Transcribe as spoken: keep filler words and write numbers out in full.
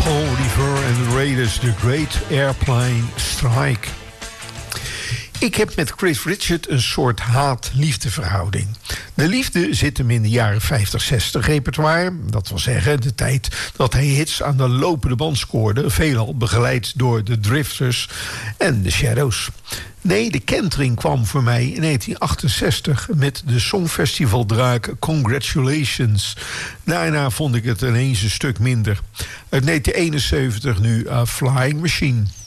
Paul Revere en de Raiders, The Great Airplane Strike. Ik heb met Cliff Richard een soort haat-liefdeverhouding. De liefde zit hem in de jaren vijftig zestig repertoire. Dat wil zeggen, de tijd dat hij hits aan de lopende band scoorde, veelal begeleid door de Drifters en de Shadows. Nee, de kentering kwam voor mij in negentien achtenzestig met de Songfestivaldraak Congratulations. Daarna vond ik het ineens een stuk minder. Uit negentien eenenzeventig nu A Flying Machine.